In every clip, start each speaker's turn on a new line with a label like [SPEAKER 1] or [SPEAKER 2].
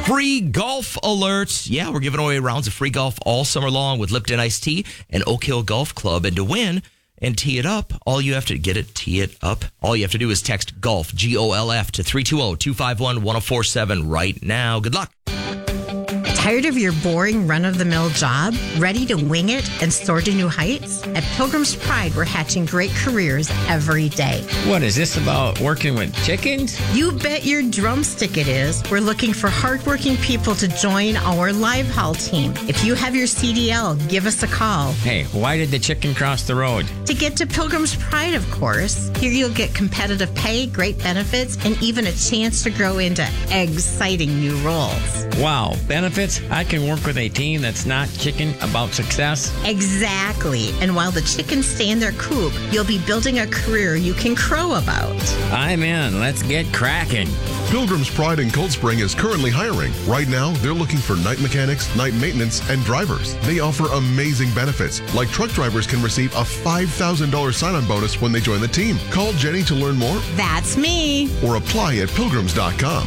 [SPEAKER 1] Free golf alerts. Yeah, we're giving away rounds of free golf all summer long with Lipton Iced Tea and Oak Hill Golf Club. And to win and tee it up, all you have to tee it up. All you have to do is text GOLF, GOLF, to 320-251-1047 right now. Good luck.
[SPEAKER 2] Tired of your boring run-of-the-mill job? Ready to wing it and soar to new heights? At Pilgrim's Pride, we're hatching great careers every day.
[SPEAKER 3] What is this about working with chickens?
[SPEAKER 2] You bet your drumstick it is. We're looking for hardworking people to join our live haul team. If you have your CDL, give us a call.
[SPEAKER 3] Hey, why did the chicken cross the road?
[SPEAKER 2] To get to Pilgrim's Pride, of course. Here you'll get competitive pay, great benefits, and even a chance to grow into exciting new roles.
[SPEAKER 3] Wow, benefits? I can work with a team that's not chicken about success?
[SPEAKER 2] Exactly. And while the chickens stay in their coop, you'll be building a career you can crow about.
[SPEAKER 3] I'm in. Let's get cracking.
[SPEAKER 4] Pilgrim's Pride in Cold Spring is currently hiring. Right now, they're looking for night mechanics, night maintenance, and drivers. They offer amazing benefits, like truck drivers can receive a $5,000 sign-on bonus when they join the team. Call Jenny to learn more.
[SPEAKER 2] That's me.
[SPEAKER 4] Or apply at pilgrims.com.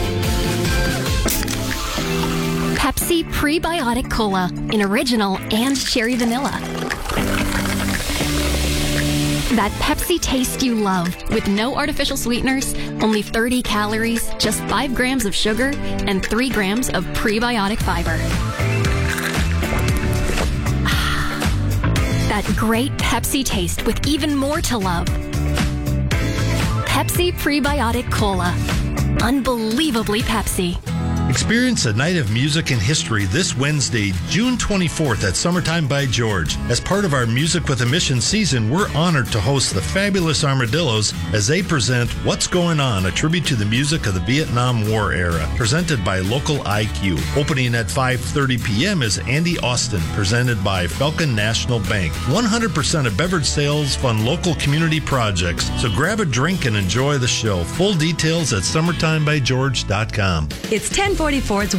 [SPEAKER 5] Pepsi Prebiotic Cola in original and cherry vanilla. That Pepsi taste you love with no artificial sweeteners, only 30 calories, just 5 grams of sugar, and 3 grams of prebiotic fiber. That great Pepsi taste with even more to love. Pepsi Prebiotic Cola. Unbelievably Pepsi.
[SPEAKER 6] Experience a night of music and history this Wednesday, June 24th at Summertime by George. As part of our Music with a Mission season, we're honored to host the Fabulous Armadillos as they present What's Going On, a tribute to the music of the Vietnam War era, presented by Local IQ. Opening at 5:30 p.m. is Andy Austin, presented by Falcon National Bank. 100% of beverage sales fund local community projects, so grab a drink and enjoy the show. Full details at summertimebygeorge.com.
[SPEAKER 7] It's 1044's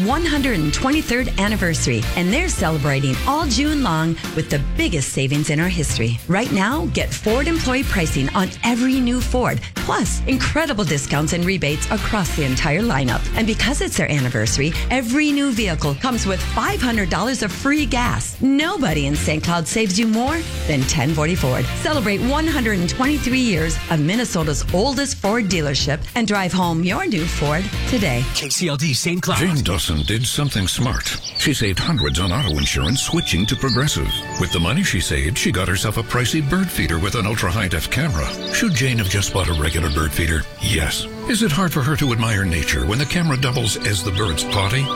[SPEAKER 7] 123rd anniversary, and they're celebrating all June long with the biggest savings in our history. Right now, get Ford employee pricing on every new Ford, plus incredible discounts and rebates across the entire lineup. And because it's their anniversary, every new vehicle comes with $500 of free gas. Nobody in St. Cloud saves you more than 1040 Ford. Celebrate 123 years of Minnesota's oldest Ford dealership and drive home your new Ford today.
[SPEAKER 8] KCLD St. Cloud.
[SPEAKER 9] Jane Dawson did something smart. She saved hundreds on auto insurance switching to Progressive. With the money she saved, she got herself a pricey bird feeder with an ultra-high-def camera. Should Jane have just bought a regular bird feeder? Yes. Is it hard for her to admire nature when the camera doubles as the bird's potty?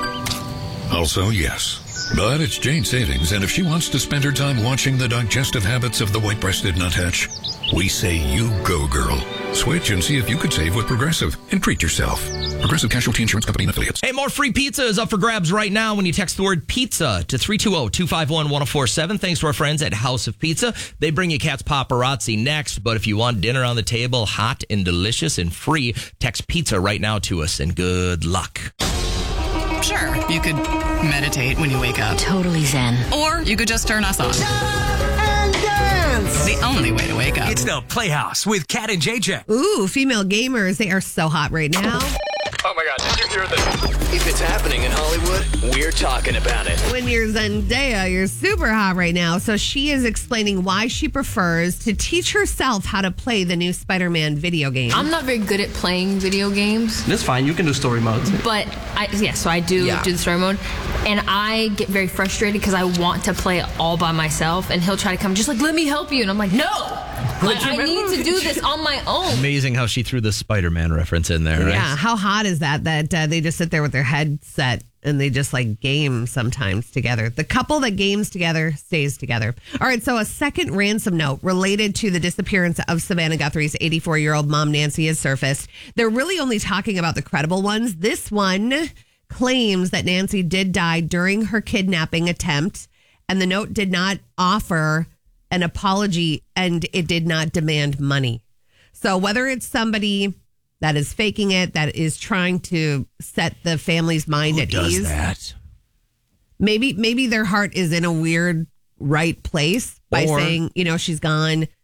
[SPEAKER 9] Also, yes. But it's Jane's savings, and if she wants to spend her time watching the digestive habits of the white-breasted nuthatch, we say you go, girl. Switch and see if you could save with Progressive and treat yourself. Progressive Casualty Insurance Company and Affiliates.
[SPEAKER 1] Hey, more free pizza is up for grabs right now when you text the word pizza to 320-251-1047. Thanks to our friends at House of Pizza. They bring you Cat's Paparazzi next, but if you want dinner on the table, hot and delicious and free, text pizza right now to us, and good luck.
[SPEAKER 10] Sure, you could meditate when you wake up.
[SPEAKER 5] Totally zen.
[SPEAKER 10] Or you could just turn us on.
[SPEAKER 11] And dance!
[SPEAKER 10] The only way to wake up.
[SPEAKER 8] It's the Playhouse with Kat and JJ.
[SPEAKER 12] Ooh, female gamers, they are so hot right now.
[SPEAKER 13] Oh my God, did you hear this? If it's happening in Hollywood, we're talking about it.
[SPEAKER 12] When you're Zendaya, you're super hot right now. So she is explaining why she prefers to teach herself how to play the new Spider-Man video game.
[SPEAKER 14] I'm not very good at playing video games.
[SPEAKER 15] That's fine. You can do story modes.
[SPEAKER 14] But I do do the story mode. And I get very frustrated because I want to play it all by myself. And he'll try to come just like, let me help you. And I'm like, no. Like, I need to do this on my own.
[SPEAKER 1] Amazing how she threw the Spider-Man reference in there, right?
[SPEAKER 12] Yeah, how hot is that they just sit there with their headset and they just like game sometimes together. The couple that games together stays together. All right, so a second ransom note related to the disappearance of Savannah Guthrie's 84-year-old mom, Nancy, has surfaced. They're really only talking about the credible ones. This one claims that Nancy did die during her kidnapping attempt, and the note did not offer an apology and it did not demand money. So whether it's somebody that is faking it, that is trying to set the family's mind at ease.
[SPEAKER 1] That?
[SPEAKER 12] Maybe their heart is in a weird right place by saying, she's gone.